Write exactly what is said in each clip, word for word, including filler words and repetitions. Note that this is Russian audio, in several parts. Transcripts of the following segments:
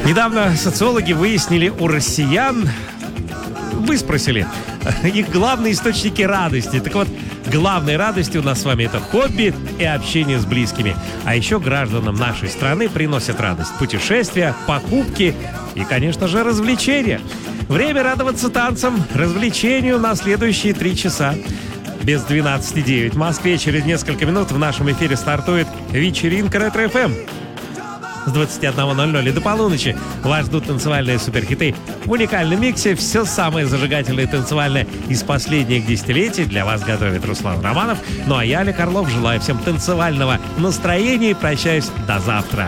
Недавно социологи выяснили у россиян, вы спросили, их главные источники радости. Так вот, главной радостью у нас с вами это хобби и общение с близкими. А еще гражданам нашей страны приносят радость путешествия, покупки и, конечно же, развлечения. Время радоваться танцам, развлечению на следующие три часа. Без двенадцати девять в Москве через несколько минут в нашем эфире стартует вечеринка Ретро-эф эм. С двадцати одного ноль ноль и до полуночи вас ждут танцевальные суперхиты. В уникальном миксе все самое зажигательное и танцевальное из последних десятилетий для вас готовит Руслан Романов. Ну а я, Олег Орлов, желаю всем танцевального настроения и прощаюсь до завтра.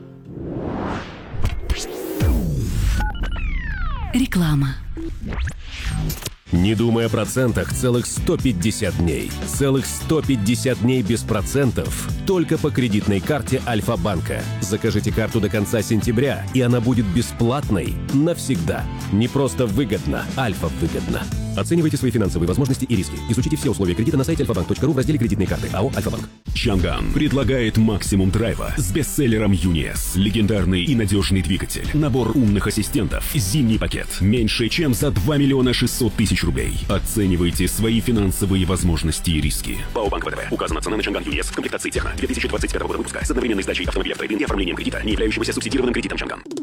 Реклама. Не думай о процентах целых сто пятьдесят дней. Целых сто пятьдесят дней без процентов только по кредитной карте Альфа-банка. Закажите карту до конца сентября, и она будет бесплатной навсегда. Не просто выгодно, Альфа выгодно. Оценивайте свои финансовые возможности и риски. Изучите все условия кредита на сайте альфа банк точка ру в разделе «Кредитные карты». АО «Альфа-банк». Чанган предлагает максимум драйва с бестселлером ЮНИЭС. Легендарный и надежный двигатель. Набор умных ассистентов. Зимний пакет. Меньше, чем за два миллиона шестьсот тысяч рублей. Оценивайте свои финансовые возможности и риски. ПАО «Банк ВТБ». Указана цена на Чанган ЮНИЭС в комплектации техно две тысячи двадцать пятого года выпуска с одновременной сдачей автомобиля в трейд-ин и оформлением кредита, не являющегося субсидированным кредитом Чанган.